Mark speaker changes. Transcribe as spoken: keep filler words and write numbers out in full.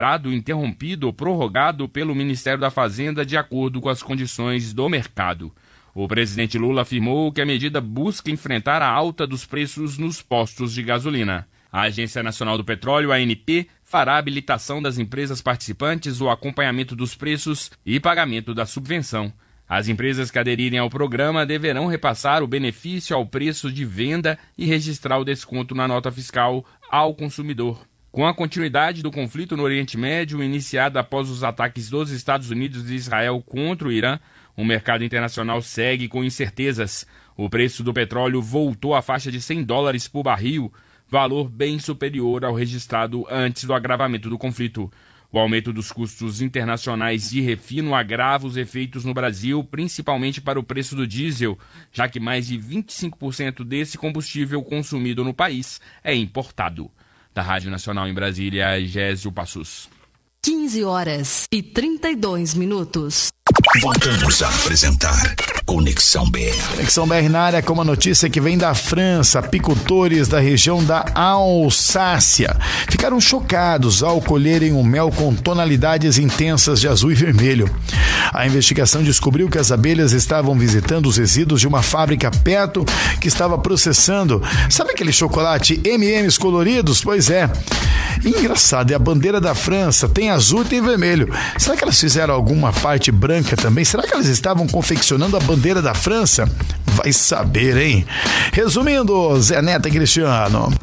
Speaker 1: interrompido ou prorrogado pelo Ministério da Fazenda de acordo com as condições do mercado. O presidente Lula afirmou que a medida busca enfrentar a alta dos preços nos postos de gasolina. A Agência Nacional do Petróleo, A N P, fará a habilitação das empresas participantes, o acompanhamento dos preços e pagamento da subvenção. As empresas que aderirem ao programa deverão repassar o benefício ao preço de venda e registrar o desconto na nota fiscal ao consumidor. Com a continuidade do conflito no Oriente Médio, iniciado após os ataques dos Estados Unidos e Israel contra o Irã, o mercado internacional segue com incertezas. O preço do petróleo voltou à faixa de cem dólares por barril, valor bem superior ao registrado antes do agravamento do conflito. O aumento dos custos internacionais de refino agrava os efeitos no Brasil, principalmente para o preço do diesel, já que mais de vinte e cinco por cento desse combustível consumido no país é importado. Da Rádio Nacional em Brasília, Gésio Passus.
Speaker 2: quinze horas e trinta e dois minutos.
Speaker 3: Voltamos a apresentar Conexão B R.
Speaker 4: Conexão B R na área com uma notícia que vem da França. Apicultores da região da Alsácia ficaram chocados ao colherem o mel com tonalidades intensas de azul e vermelho. A investigação descobriu que as abelhas estavam visitando os resíduos de uma fábrica perto que estava processando. Sabe aquele chocolate M e M's coloridos? Pois é. Engraçado, é a bandeira da França, tem azul e tem vermelho. Será que elas fizeram alguma parte branca também? Será que elas estavam confeccionando a bandeira da França? Vai saber, hein? Resumindo, Zé Neto e Cristiano.